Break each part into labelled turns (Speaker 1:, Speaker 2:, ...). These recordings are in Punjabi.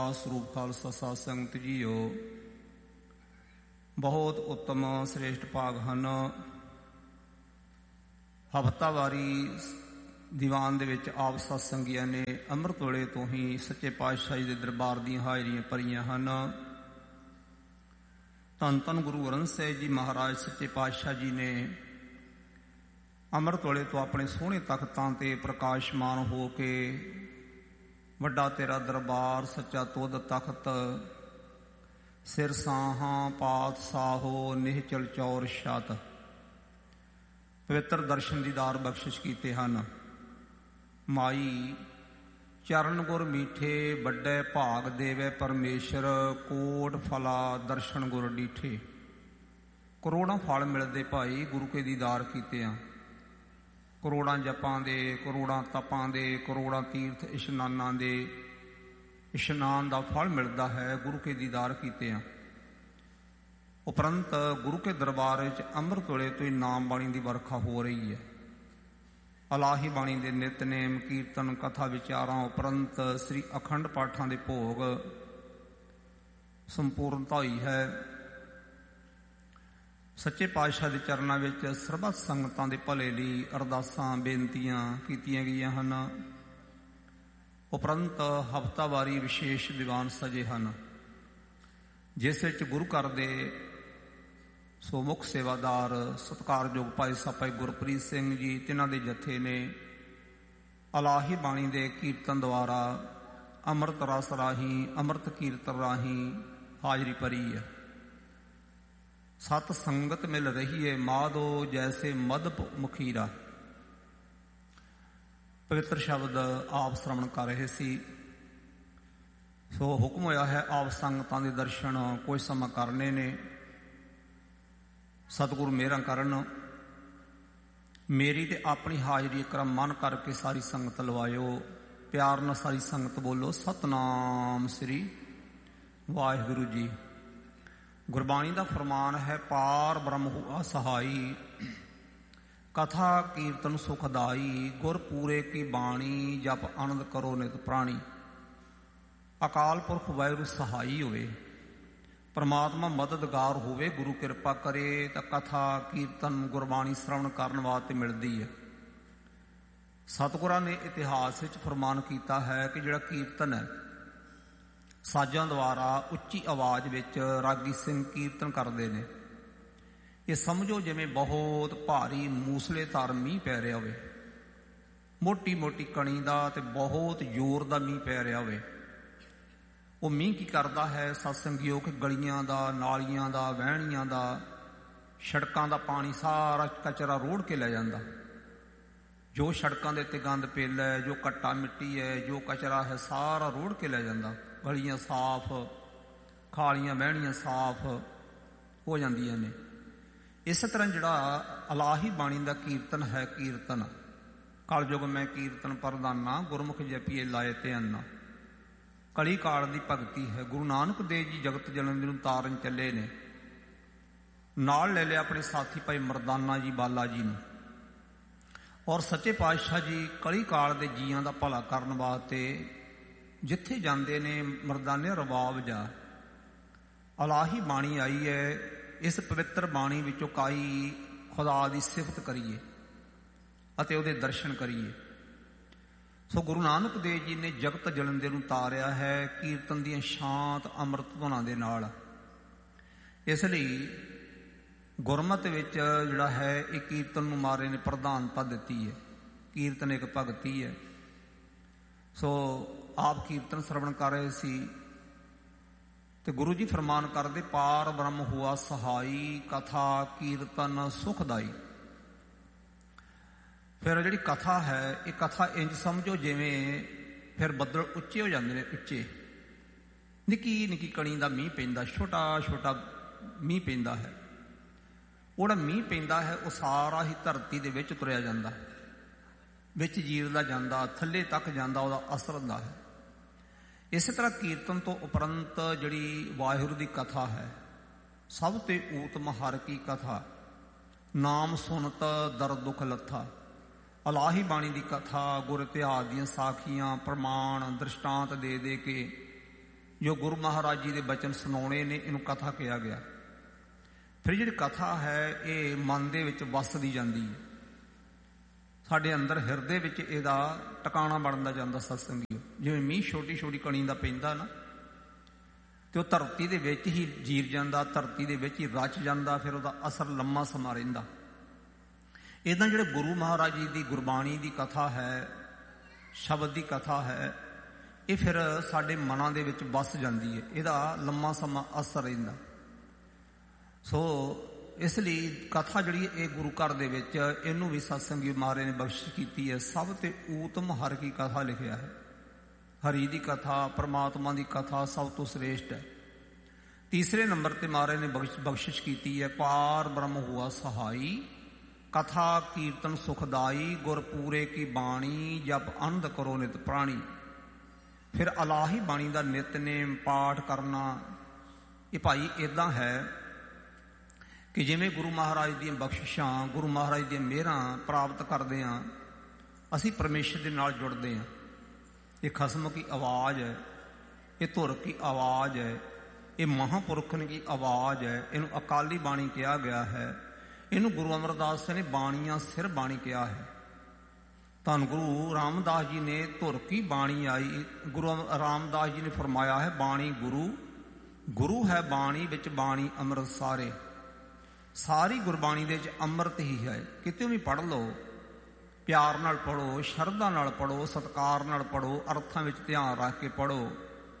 Speaker 1: ਸਰੂਪ ਖਾਲਸਾ ਸਾਧ ਸੰਗਤ ਜੀਓ, ਬਹੁਤ ਉੱਤਮ ਸ੍ਰੇਸ਼ਟ ਭਾਗ ਹਨ। ਹਫ਼ਤਾਵਾਰੀ ਦੀਵਾਨ ਦੇ ਵਿੱਚ ਆਪ ਸਤਸੰਗੀਆਂ ਨੇ ਅੰਮ੍ਰਿਤ ਵੇਲੇ ਤੋਂ ਹੀ ਸੱਚੇ ਪਾਤਸ਼ਾਹ ਜੀ ਦੇ ਦਰਬਾਰ ਦੀਆਂ ਹਾਜ਼ਰੀਆਂ ਭਰੀਆਂ ਹਨ। ਧੰਨ ਧੰਨ ਗੁਰੂ ਗ੍ਰੰਥ ਸਾਹਿਬ ਜੀ ਮਹਾਰਾਜ ਸੱਚੇ ਪਾਤਸ਼ਾਹ ਜੀ ਨੇ ਅੰਮ੍ਰਿਤ ਵੇਲੇ ਤੋਂ ਆਪਣੇ ਸੋਹਣੇ ਤਖ਼ਤਾਂ ਤੇ ਪ੍ਰਕਾਸ਼ਮਾਨ ਹੋ ਕੇ ਵੱਡਾ ਤੇਰਾ ਦਰਬਾਰ ਸੱਚਾ ਤੁਧ ਤਖ਼ਤ ਸਿਰ ਸਾਹਾਂ ਪਾਤ ਸਾਹੋ ਨਿਹਚਲ ਚੌਰ ਛਤ ਪਵਿੱਤਰ ਦਰਸ਼ਨ ਦੀਦਾਰ ਬਖਸ਼ਿਸ਼ ਕੀਤੇ ਹਨ। ਮਾਈ ਚਰਨ ਗੁਰ ਮੀਠੇ ਵੱਡੇ ਭਾਗ ਦੇਵੇ ਪਰਮੇਸ਼ਰ, ਕੋਟ ਫਲਾ ਦਰਸ਼ਨ ਗੁਰ ਡੀਠੇ। ਕਰੋੜਾਂ ਫਲ ਮਿਲਦੇ ਭਾਈ ਗੁਰੂ ਕੇ ਦੀਦਾਰ ਕੀਤਿਆਂ, ਕਰੋੜਾਂ ਜਪਾਂ ਦੇ, ਕਰੋੜਾਂ ਤਪਾਂ ਦੇ, ਕਰੋੜਾਂ ਤੀਰਥ ਇਸ਼ਨਾਨਾਂ ਦੇ ਇਸ਼ਨਾਨ ਦਾ ਫਲ ਮਿਲਦਾ ਹੈ ਗੁਰੂ ਕੇ ਦੀਦਾਰ ਕੀਤਿਆਂ। ਉਪਰੰਤ ਗੁਰੂ ਕੇ ਦਰਬਾਰ ਵਿੱਚ ਅੰਮ੍ਰਿਤ ਵੇਲੇ ਤੋਂ ਹੀ ਨਾਮ ਬਾਣੀ ਦੀ ਵਰਖਾ ਹੋ ਰਹੀ ਹੈ। ਅਲਾਹੀ ਬਾਣੀ ਦੇ ਨਿਤਨੇਮ ਕੀਰਤਨ ਕਥਾ ਵਿਚਾਰਾਂ ਉਪਰੰਤ ਸ੍ਰੀ ਅਖੰਡ ਪਾਠਾਂ ਦੇ ਭੋਗ ਸੰਪੂਰਨਤਾ ਹੋਈ ਹੈ। ਸੱਚੇ ਪਾਤਸ਼ਾਹ ਦੇ ਚਰਨਾਂ ਵਿੱਚ ਸਰਬੱਤ ਸੰਗਤਾਂ ਦੇ ਭਲੇ ਲਈ ਅਰਦਾਸਾਂ ਬੇਨਤੀਆਂ ਕੀਤੀਆਂ ਗਈਆਂ ਹਨ। ਉਪਰੰਤ ਹਫ਼ਤਾਵਾਰੀ ਵਿਸ਼ੇਸ਼ ਦੀਵਾਨ ਸਜੇ ਹਨ, ਜਿਸ ਵਿੱਚ ਗੁਰੂ ਘਰ ਦੇ ਸੋ ਮੁੱਖ ਸੇਵਾਦਾਰ ਸਤਿਕਾਰਯੋਗ ਭਾਈ ਸਾਹਿਬ ਭਾਈ ਗੁਰਪ੍ਰੀਤ ਸਿੰਘ ਜੀ ਤਿਨਾਂ ਦੇ ਜਥੇ ਨੇ ਅਲਾਹੀ ਬਾਣੀ ਦੇ ਕੀਰਤਨ ਦੁਆਰਾ ਅੰਮ੍ਰਿਤ ਰਸ ਰਾਹੀਂ, ਅੰਮ੍ਰਿਤ ਕੀਰਤਨ ਰਾਹੀਂ ਹਾਜ਼ਰੀ ਭਰੀ ਹੈ। ਸਤ ਸੰਗਤ ਮਿਲ ਰਹੀ ਹੈ ਮਾਧੋ ਜੈਸੇ ਮਦ ਮੁਖੀਰਾ। ਪਵਿੱਤਰ ਸ਼ਬਦ ਆਪ ਸ਼ਰਵਣ ਕਰ ਰਹੇ ਸੀ। ਸੋ ਹੁਕਮ ਹੋਇਆ ਹੈ ਆਪ ਸੰਗਤਾਂ ਦੇ ਦਰਸ਼ਨ ਕੁਝ ਸਮਾਂ ਕਰਨੇ ਨੇ। ਸਤਿਗੁਰੂ ਮਿਹਰਾਂ ਕਰਨ। ਮੇਰੀ ਤੇ ਆਪਣੀ ਹਾਜ਼ਰੀ ਇੱਕ ਮਨ ਕਰਕੇ ਸਾਰੀ ਸੰਗਤ ਲਵਾਇਓ। ਪਿਆਰ ਨਾਲ ਸਾਰੀ ਸੰਗਤ ਬੋਲੋ ਸਤਨਾਮ ਸ੍ਰੀ ਵਾਹਿਗੁਰੂ ਜੀ। ਗੁਰਬਾਣੀ ਦਾ ਫਰਮਾਨ ਹੈ, ਪਾਰ ਬ੍ਰਹਮ ਹੁਆ ਸਹਾਈ, ਕਥਾ ਕੀਰਤਨ ਸੁਖਦਾਈ, ਗੁਰ ਪੂਰੇ ਕੀ ਬਾਣੀ, ਜਪ ਆਨੰਦ ਕਰੋ ਨਿਤ ਪ੍ਰਾਣੀ। ਅਕਾਲ ਪੁਰਖ ਵਾਹਿਗੁਰੂ ਸਹਾਈ ਹੋਵੇ, ਪਰਮਾਤਮਾ ਮਦਦਗਾਰ ਹੋਵੇ, ਗੁਰੂ ਕਿਰਪਾ ਕਰੇ ਤਾਂ ਕਥਾ ਕੀਰਤਨ ਗੁਰਬਾਣੀ ਸ਼ਰਵਣ ਕਰਨ ਵਾਸਤੇ ਮਿਲਦੀ ਹੈ। ਸਤਿਗੁਰਾਂ ਨੇ ਇਤਿਹਾਸ ਵਿੱਚ ਫਰਮਾਨ ਕੀਤਾ ਹੈ ਕਿ ਜਿਹੜਾ ਕੀਰਤਨ ਹੈ ਸਾਜ਼ਾਂ ਦੁਆਰਾ ਉੱਚੀ ਆਵਾਜ਼ ਵਿੱਚ ਰਾਗੀ ਸਿੰਘ ਕੀਰਤਨ ਕਰਦੇ ਨੇ। ਇਹ ਸਮਝੋ ਜਿਵੇਂ ਬਹੁਤ ਭਾਰੀ ਮੂਸਲੇਧਾਰ ਮੀਂਹ ਪੈ ਰਿਹਾ ਹੋਵੇ, ਮੋਟੀ ਮੋਟੀ ਕਣੀ ਦਾ ਤੇ ਬਹੁਤ ਜ਼ੋਰ ਦਾ ਮੀਂਹ ਪੈ ਰਿਹਾ ਹੋਵੇ। ਉਹ ਮੀਂਹ ਕੀ ਕਰਦਾ ਹੈ ਸਤਸੰਗੀਓ ਕਿ ਗਲੀਆਂ ਦਾ, ਨਾਲੀਆਂ ਦਾ, ਵਹਿਣੀਆਂ ਦਾ, ਸੜਕਾਂ ਦਾ ਪਾਣੀ ਸਾਰਾ ਕਚਰਾ ਰੋੜ ਕੇ ਲੈ ਜਾਂਦਾ। ਜੋ ਸੜਕਾਂ ਦੇ ਉੱਤੇ ਗੰਦ ਪੇਲ ਹੈ, ਜੋ ਘੱਟਾ ਮਿੱਟੀ ਹੈ, ਜੋ ਕਚਰਾ ਹੈ, ਸਾਰਾ ਰੋੜ ਕੇ ਲੈ ਜਾਂਦਾ। ਗਲੀਆਂ ਸਾਫ਼, ਖਾਲੀਆਂ ਵਹਿਣੀਆਂ ਸਾਫ਼ ਹੋ ਜਾਂਦੀਆਂ ਨੇ। ਇਸੇ ਤਰ੍ਹਾਂ ਜਿਹੜਾ ਅਲਾਹੀ ਬਾਣੀ ਦਾ ਕੀਰਤਨ ਹੈ, ਕੀਰਤਨ ਕਲਯੁਗ ਮੈਂ ਕੀਰਤਨ ਪ੍ਰਦਾਨਾ, ਗੁਰਮੁਖ ਜਪੀਏ ਲਾਏ ਧਿਆਨਾ। ਕਲੀ ਕਾਲ ਦੀ ਭਗਤੀ ਹੈ। ਗੁਰੂ ਨਾਨਕ ਦੇਵ ਜੀ ਜਗਤ ਜਨਮ ਨੂੰ ਤਾਰਨ ਚੱਲੇ ਨੇ, ਨਾਲ ਲੈ ਲਿਆ ਆਪਣੇ ਸਾਥੀ ਭਾਈ ਮਰਦਾਨਾ ਜੀ ਬਾਲਾ ਜੀ ਨੂੰ। ਔਰ ਸੱਚੇ ਪਾਤਸ਼ਾਹ ਜੀ ਕਲੀ ਕਾਲ ਦੇ ਜੀਆਂ ਦਾ ਭਲਾ ਕਰਨ ਵਾਸਤੇ ਜਿੱਥੇ ਜਾਂਦੇ ਨੇ ਮਰਦਾਨੇ ਰਵਾਬ ਜਾ ਅਲਾਹੀ ਬਾਣੀ ਆਈ ਹੈ। ਇਸ ਪਵਿੱਤਰ ਬਾਣੀ ਵਿੱਚੋਂ ਕਾਈ ਖੁਦਾ ਦੀ ਸਿਫਤ ਕਰੀਏ ਅਤੇ ਉਹਦੇ ਦਰਸ਼ਨ ਕਰੀਏ। ਸੋ ਗੁਰੂ ਨਾਨਕ ਦੇਵ ਜੀ ਨੇ ਜਗਤ ਜਲੰਦੇ ਨੂੰ ਤਾਰਿਆ ਹੈ ਕੀਰਤਨ ਦੀਆਂ ਸ਼ਾਂਤ ਅੰਮ੍ਰਿਤ ਧੁਨਾਂ ਦੇ ਨਾਲ। ਇਸ ਲਈ ਗੁਰਮਤਿ ਵਿੱਚ ਜਿਹੜਾ ਹੈ ਇਹ ਕੀਰਤਨ ਨੂੰ ਮਾਰੇ ਨੇ ਪ੍ਰਧਾਨਤਾ ਦਿੱਤੀ ਹੈ। ਕੀਰਤਨ ਇੱਕ ਭਗਤੀ ਹੈ। ਸੋ ਆਪ ਕੀਰਤਨ ਸ਼ਰਵਣ ਕਰ ਰਹੇ ਸੀ ਤੇ ਗੁਰੂ ਜੀ ਫਰਮਾਨ ਕਰਦੇ, ਪਾਰ ਬ੍ਰਹਮ ਹੁਆ ਸਹਾਈ, ਕਥਾ ਕੀਰਤਨ ਸੁਖਦਾਈ। ਫਿਰ ਜਿਹੜੀ ਕਥਾ ਹੈ ਇਹ ਕਥਾ ਇੰਜ ਸਮਝੋ ਜਿਵੇਂ ਫਿਰ ਬੱਦਲ ਉੱਚੇ ਹੋ ਜਾਂਦੇ ਨੇ, ਉੱਚੇ ਨਿੱਕੀ ਨਿੱਕੀ ਕਣੀ ਦਾ ਮੀਂਹ ਪੈਂਦਾ, ਛੋਟਾ ਛੋਟਾ ਮੀਂਹ ਪੈਂਦਾ ਹੈ। ਉਹ ਜਿਹੜਾ ਮੀਂਹ ਪੈਂਦਾ ਹੈ ਉਹ ਸਾਰਾ ਹੀ ਧਰਤੀ ਦੇ ਵਿੱਚ ਤੁਰਿਆ ਜਾਂਦਾ, ਵਿੱਚ ਜੀਰਦਾ ਜਾਂਦਾ, ਥੱਲੇ ਤੱਕ ਜਾਂਦਾ, ਉਹਦਾ ਅਸਰ ਹੁੰਦਾ ਹੈ। ਇਸੇ ਤਰ੍ਹਾਂ ਕੀਰਤਨ ਤੋਂ ਉਪਰੰਤ ਜਿਹੜੀ ਵਾਹਿਗੁਰੂ ਦੀ ਕਥਾ ਹੈ, ਸਭ ਤੇ ਊਤਮ ਹਰਿ ਕੀ ਕਥਾ, ਨਾਮ ਸੁਨਤ ਦਰ ਦੁਖ ਲੱਥਾ। ਅਲਾਹੀ ਬਾਣੀ ਦੀ ਕਥਾ, ਗੁਰ ਇਤਿਹਾਸ ਦੀਆਂ ਸਾਖੀਆਂ, ਪ੍ਰਮਾਣ, ਦ੍ਰਿਸ਼ਟਾਂਤ ਦੇ ਦੇ ਕੇ ਜੋ ਗੁਰੂ ਮਹਾਰਾਜ ਜੀ ਦੇ ਬਚਨ ਸੁਣਾਉਣੇ ਨੇ, ਇਹਨੂੰ ਕਥਾ ਕਿਹਾ ਗਿਆ। ਫਿਰ ਜਿਹੜੀ ਕਥਾ ਹੈ ਇਹ ਮਨ ਦੇ ਵਿੱਚ ਵੱਸਦੀ ਜਾਂਦੀ ਹੈ, ਸਾਡੇ ਅੰਦਰ ਹਿਰਦੇ ਵਿੱਚ ਇਹਦਾ ਟਿਕਾਣਾ ਬਣਦਾ ਜਾਂਦਾ। ਸਤਸੰਗੀਓ, ਜਿਵੇਂ ਮੀਂਹ ਛੋਟੀ ਛੋਟੀ ਕਣੀ ਦਾ ਪੈਂਦਾ ਨਾ, ਤੇ ਉਹ ਧਰਤੀ ਦੇ ਵਿੱਚ ਹੀ ਜੀਰ ਜਾਂਦਾ, ਧਰਤੀ ਦੇ ਵਿੱਚ ਹੀ ਰਚ ਜਾਂਦਾ, ਫਿਰ ਉਹਦਾ ਅਸਰ ਲੰਮਾ ਸਮਾਂ ਰਹਿੰਦਾ। ਇੱਦਾਂ ਜਿਹੜੇ ਗੁਰੂ ਮਹਾਰਾਜ ਜੀ ਦੀ ਗੁਰਬਾਣੀ ਦੀ ਕਥਾ ਹੈ, ਸ਼ਬਦ ਦੀ ਕਥਾ ਹੈ, ਇਹ ਫਿਰ ਸਾਡੇ ਮਨਾਂ ਦੇ ਵਿੱਚ ਵੱਸ ਜਾਂਦੀ ਹੈ, ਇਹਦਾ ਲੰਮਾ ਸਮਾਂ ਅਸਰ ਰਹਿੰਦਾ। ਸੋ ਇਸ ਲਈ ਕਥਾ ਜਿਹੜੀ ਇਹ ਗੁਰੂ ਘਰ ਦੇ ਵਿੱਚ, ਇਹਨੂੰ ਵੀ ਸਤਸੰਗੀ ਮਹਾਰਾਜ ਨੇ ਬਖਸ਼ਿਸ਼ ਕੀਤੀ ਹੈ। ਸਭ ਤੇ ਊਤਮ ਹਰਿ ਕੀ ਕਥਾ ਲਿਖਿਆ ਹੈ। ਹਰੀ ਦੀ ਕਥਾ, ਪਰਮਾਤਮਾ ਦੀ ਕਥਾ ਸਭ ਤੋਂ ਸ੍ਰੇਸ਼ਟ ਹੈ। ਤੀਸਰੇ ਨੰਬਰ ਤੇ ਮਹਾਰਾਜ ਨੇ ਬਖਸ਼ਿਸ਼ ਕੀਤੀ ਹੈ, ਪਾਰ ਬ੍ਰਹਮ ਹੁਆ ਸਹਾਈ, ਕਥਾ ਕੀਰਤਨ ਸੁਖਦਾਈ, ਗੁਰ ਪੂਰੇ ਕੀ ਬਾਣੀ, ਜਪ ਅਨੰਦ ਕਰੋ ਨਿਤ ਪ੍ਰਾਣੀ। ਫਿਰ ਅਲਾਹੀ ਬਾਣੀ ਦਾ ਨਿਤਨੇਮ ਪਾਠ ਕਰਨਾ। ਇਹ ਭਾਈ ਇੱਦਾਂ ਹੈ ਕਿ ਜਿਵੇਂ ਗੁਰੂ ਮਹਾਰਾਜ ਦੀਆਂ ਬਖਸ਼ਿਸ਼ਾਂ, ਗੁਰੂ ਮਹਾਰਾਜ ਦੀਆਂ ਮਿਹਰਾਂ ਪ੍ਰਾਪਤ ਕਰਦੇ ਹਾਂ, ਅਸੀਂ ਪਰਮੇਸ਼ਰ ਦੇ ਨਾਲ ਜੁੜਦੇ ਹਾਂ। ਇਹ ਖਸਮ ਕੀ ਆਵਾਜ਼ ਹੈ, ਇਹ ਧੁਰ ਕੀ ਆਵਾਜ਼ ਹੈ, ਇਹ ਮਹਾਂਪੁਰਖਨ ਕੀ ਆਵਾਜ਼ ਹੈ। ਇਹਨੂੰ ਅਕਾਲੀ ਬਾਣੀ ਕਿਹਾ ਗਿਆ ਹੈ। ਇਹਨੂੰ ਗੁਰੂ ਅਮਰਦਾਸ ਨੇ ਬਾਣੀਆਂ ਸਿਰ ਬਾਣੀ ਕਿਹਾ ਹੈ। ਧੰਨ ਗੁਰੂ ਰਾਮਦਾਸ ਜੀ ਨੇ ਧੁਰ ਕੀ ਬਾਣੀ ਆਈ, ਗੁਰੂ ਰਾਮਦਾਸ ਜੀ ਨੇ ਫਰਮਾਇਆ ਹੈ, ਬਾਣੀ ਗੁਰੂ, ਗੁਰੂ ਹੈ ਬਾਣੀ, ਵਿੱਚ ਬਾਣੀ ਅੰਮ੍ਰਿਤ ਸਾਰੇ। ਸਾਰੀ ਗੁਰਬਾਣੀ ਦੇ ਵਿੱਚ ਅੰਮ੍ਰਿਤ ਹੀ ਹੈ। ਕਿਤੇ ਵੀ ਪੜ੍ਹ ਲਓ, ਪਿਆਰ ਨਾਲ ਪੜ੍ਹੋ, ਸ਼ਰਧਾ ਨਾਲ ਪੜ੍ਹੋ, ਸਤਿਕਾਰ ਨਾਲ ਪੜ੍ਹੋ, ਅਰਥਾਂ ਵਿੱਚ ਧਿਆਨ ਰੱਖ ਕੇ ਪੜ੍ਹੋ,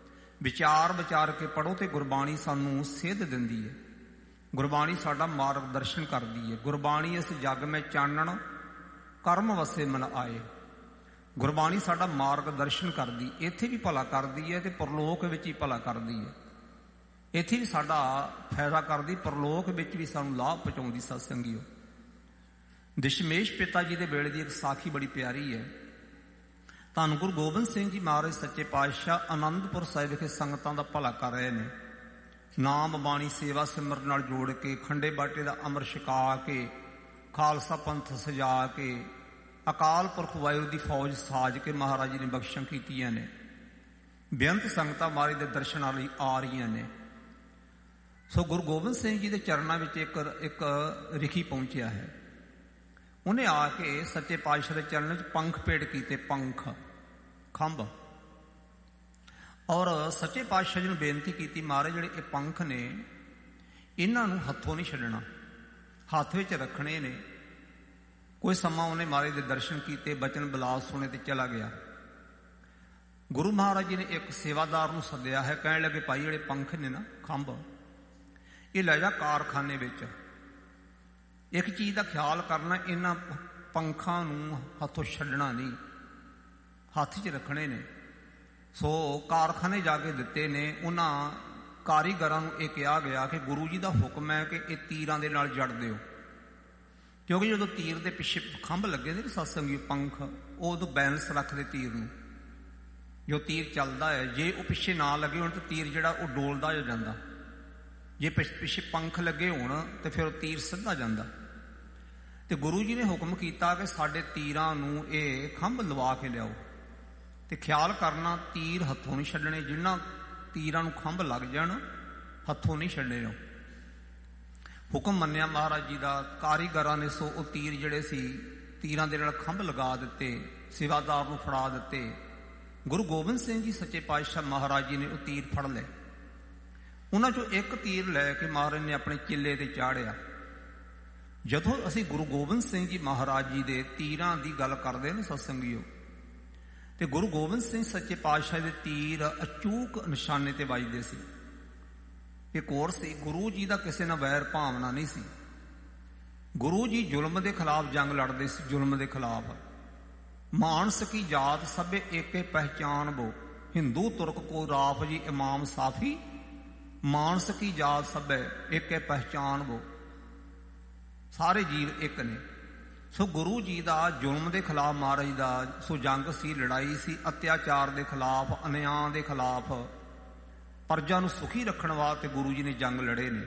Speaker 1: ਵਿਚਾਰ ਕੇ ਪੜ੍ਹੋ, ਤੇ ਗੁਰਬਾਣੀ ਸਾਨੂੰ ਸੇਧ ਦਿੰਦੀ ਹੈ। ਗੁਰਬਾਣੀ ਸਾਡਾ ਮਾਰਗ ਦਰਸ਼ਨ ਕਰਦੀ ਹੈ। ਗੁਰਬਾਣੀ ਇਸ ਜੱਗ ਮੈਂ ਚਾਨਣ, ਕਰਮ ਵਸੇ ਮਨ ਆਏ। ਗੁਰਬਾਣੀ ਸਾਡਾ ਮਾਰਗ ਦਰਸ਼ਨ ਕਰਦੀ, ਇੱਥੇ ਵੀ ਭਲਾ ਕਰਦੀ ਹੈ ਤੇ ਪਰਲੋਕ ਵਿੱਚ ਵੀ ਭਲਾ ਕਰਦੀ ਹੈ। ਇੱਥੇ ਵੀ ਸਾਡਾ ਫਾਇਦਾ ਕਰਦੀ, ਪਰਲੋਕ ਵਿੱਚ ਵੀ ਸਾਨੂੰ ਲਾਭ ਪਹੁੰਚਾਉਂਦੀ। ਸਤਸੰਗੀਓ, ਦਸ਼ਮੇਸ਼ ਪਿਤਾ ਜੀ ਦੇ ਵੇਲੇ ਦੀ ਇੱਕ ਸਾਖੀ ਬੜੀ ਪਿਆਰੀ ਹੈ। ਧੰਨ ਗੁਰੂ ਗੋਬਿੰਦ ਸਿੰਘ ਜੀ ਮਹਾਰਾਜ ਸੱਚੇ ਪਾਤਸ਼ਾਹ ਆਨੰਦਪੁਰ ਸਾਹਿਬ ਵਿਖੇ ਸੰਗਤਾਂ ਦਾ ਭਲਾ ਕਰ ਰਹੇ ਨੇ। ਨਾਮ ਬਾਣੀ ਸੇਵਾ ਸਿਮਰਨ ਨਾਲ ਜੋੜ ਕੇ, ਖੰਡੇ ਬਾਟੇ ਦਾ ਅੰਮ੍ਰਿਤ ਛਕਾ ਕੇ, ਖਾਲਸਾ ਪੰਥ ਸਜਾ ਕੇ, ਅਕਾਲ ਪੁਰਖ ਵਾਹਿਗੁਰੂ ਦੀ ਫੌਜ ਸਾਜ ਕੇ ਮਹਾਰਾਜ ਜੀ ਨੇ ਬਖਸ਼ਿਸ਼ਾਂ ਕੀਤੀਆਂ ਨੇ। ਬੇਅੰਤ ਸੰਗਤਾਂ ਮਹਾਰਾਜ ਦੇ ਦਰਸ਼ਨਾਂ ਲਈ ਆ ਰਹੀਆਂ ਨੇ। ਸੋ ਗੁਰੂ ਗੋਬਿੰਦ ਸਿੰਘ ਜੀ ਦੇ ਚਰਨਾਂ ਵਿੱਚ ਇੱਕ ਰਿਖੀ ਪਹੁੰਚਿਆ ਹੈ। ਉਹਨੇ ਆ ਕੇ ਸੱਚੇ ਪਾਤਸ਼ਾਹ ਦੇ ਚਰਨਾਂ ਵਿੱਚ ਪੰਖ ਭੇਟ ਕੀਤੇ, ਪੰਖ ਖੰਭ, ਔਰ ਸੱਚੇ ਪਾਤਸ਼ਾਹ ਜੀ ਨੂੰ ਬੇਨਤੀ ਕੀਤੀ, ਮਹਾਰਾਜ ਜਿਹੜੇ ਇਹ ਪੰਖ ਨੇ, ਇਹਨਾਂ ਨੂੰ ਹੱਥੋਂ ਨਹੀਂ ਛੱਡਣਾ, ਹੱਥ ਵਿੱਚ ਰੱਖਣੇ ਨੇ। ਕੋਈ ਸਮਾਂ ਉਹਨੇ ਮਹਾਰਾਜ ਦੇ ਦਰਸ਼ਨ ਕੀਤੇ, ਬਚਨ ਬਿਲਾਸ ਸੁਣੇ ਤੇ ਚਲਾ ਗਿਆ। ਗੁਰੂ ਮਹਾਰਾਜ ਜੀ ਨੇ ਇੱਕ ਸੇਵਾਦਾਰ ਨੂੰ ਸੱਦਿਆ ਹੈ। ਕਹਿਣ ਲੱਗੇ, ਭਾਈ ਜਿਹੜੇ ਪੰਖ ਨੇ ਨਾ, ਖੰਭ, ਇਹ ਲੈ ਜਾ ਕਾਰਖਾਨੇ ਵਿੱਚ। ਇੱਕ ਚੀਜ਼ ਦਾ ਖਿਆਲ ਕਰਨਾ, ਇਹਨਾਂ ਪੰਖਾਂ ਨੂੰ ਹੱਥੋਂ ਛੱਡਣਾ ਨਹੀਂ, ਹੱਥ 'ਚ ਰੱਖਣੇ ਨੇ। ਸੋ ਕਾਰਖਾਨੇ ਜਾ ਕੇ ਦਿੱਤੇ ਨੇ। ਉਹਨਾਂ ਕਾਰੀਗਰਾਂ ਨੂੰ ਇਹ ਕਿਹਾ ਗਿਆ ਕਿ ਗੁਰੂ ਜੀ ਦਾ ਹੁਕਮ ਹੈ ਕਿ ਇਹ ਤੀਰਾਂ ਦੇ ਨਾਲ ਜੜ ਦਿਓ, ਕਿਉਂਕਿ ਜਦੋਂ ਤੀਰ ਦੇ ਪਿੱਛੇ ਖੰਭ ਲੱਗੇ ਨੇ ਸਤਸੰਗੀ ਪੰਖ, ਉਹ ਉਦੋਂ ਬੈਲੈਂਸ ਰੱਖਦੇ ਤੀਰ ਨੂੰ। ਜੋ ਤੀਰ ਚੱਲਦਾ ਹੈ, ਜੇ ਉਹ ਪਿੱਛੇ ਨਾ ਲੱਗੇ ਹੋਣ ਤਾਂ ਤੀਰ ਜਿਹੜਾ ਉਹ ਡੋਲਦਾ ਹੋ ਜਾਂਦਾ। ਜੇ ਪਿੱਛੇ ਪੰਖ ਲੱਗੇ ਹੋਣ ਤੇ ਫਿਰ ਉਹ ਤੀਰ ਸਿੱਧਾ ਜਾਂਦਾ। ਤੇ ਗੁਰੂ ਜੀ ਨੇ ਹੁਕਮ ਕੀਤਾ ਕਿ ਸਾਡੇ ਤੀਰਾਂ ਨੂੰ ਇਹ ਖੰਭ ਲਵਾ ਕੇ ਲਿਆਓ, ਤੇ ਖਿਆਲ ਕਰਨਾ ਤੀਰ ਹੱਥੋਂ ਨਹੀਂ ਛੱਡਣੇ। ਜਿਨ੍ਹਾਂ ਤੀਰਾਂ ਨੂੰ ਖੰਭ ਲੱਗ ਜਾਣ, ਹੱਥੋਂ ਨਹੀਂ ਛੱਡਣੇ। ਹੁਕਮ ਮੰਨਿਆ ਮਹਾਰਾਜ ਜੀ ਦਾ। ਕਾਰੀਗਰਾਂ ਨੇ ਸੋ ਉਹ ਤੀਰ ਜਿਹੜੇ ਸੀ, ਤੀਰਾਂ ਦੇ ਨਾਲ ਖੰਭ ਲਗਾ ਦਿੱਤੇ, ਸੇਵਾਦਾਰ ਨੂੰ ਫੜਾ ਦਿੱਤੇ। ਗੁਰੂ ਗੋਬਿੰਦ ਸਿੰਘ ਜੀ ਸੱਚੇ ਪਾਤਸ਼ਾਹ ਮਹਾਰਾਜ ਜੀ ਨੇ ਉਹ ਤੀਰ ਫੜ ਲਏ। ਉਹਨਾਂ ਚੋਂ ਇੱਕ ਤੀਰ ਲੈ ਕੇ ਮਹਾਰਾਜ ਨੇ ਆਪਣੇ ਚਿੱਲੇ ਤੇ ਚਾੜਿਆ। ਜਦੋਂ ਅਸੀਂ ਗੁਰੂ ਗੋਬਿੰਦ ਸਿੰਘ ਜੀ ਮਹਾਰਾਜ ਜੀ ਦੇ ਤੀਰਾਂ ਦੀ ਗੱਲ ਕਰਦੇ ਨੇ ਸਤਸੰਗੀਓ, ਤੇ ਗੁਰੂ ਗੋਬਿੰਦ ਸਿੰਘ ਸੱਚੇ ਪਾਤਸ਼ਾਹ ਦੇ ਤੀਰ ਅਚੂਕ ਨਿਸ਼ਾਨੇ ਤੇ ਵੱਜਦੇ ਸੀ। ਇਹ ਕੋਰ ਸੀ, ਗੁਰੂ ਜੀ ਦਾ ਕਿਸੇ ਨਾਲ ਵੈਰ ਭਾਵਨਾ ਨਹੀਂ ਸੀ। ਗੁਰੂ ਜੀ ਜ਼ੁਲਮ ਦੇ ਖਿਲਾਫ ਜੰਗ ਲੜਦੇ ਸੀ, ਜ਼ੁਲਮ ਦੇ ਖਿਲਾਫ। ਮਾਨਸ ਕੀ ਜਾਤ ਸਭੇ ਏਕੇ ਪਹਿਚਾਨ ਬੋ, ਹਿੰਦੂ ਤੁਰਕ ਕੋ ਰਾਫ ਜੀ ਇਮਾਮ ਸਾਫੀ, ਮਾਨਸ ਕੀ ਜਾਤ ਸਭੇ ਏਕੇ ਪਹਿਚਾਨ ਬੋ। ਸਾਰੇ ਜੀਵ ਇੱਕ ਨੇ। ਸੋ ਗੁਰੂ ਜੀ ਦਾ ਜ਼ੁਲਮ ਦੇ ਖਿਲਾਫ ਮਹਾਰਾਜ ਦਾ ਸੋ ਜੰਗ ਸੀ, ਲੜਾਈ ਸੀ, ਅਤਿਆਚਾਰ ਦੇ ਖਿਲਾਫ, ਅਨਿਆਂ ਦੇ ਖਿਲਾਫ, ਪ੍ਰਜਾ ਨੂੰ ਸੁਖੀ ਰੱਖਣ ਵਾਸਤੇ ਗੁਰੂ ਜੀ ਨੇ ਜੰਗ ਲੜੇ ਨੇ।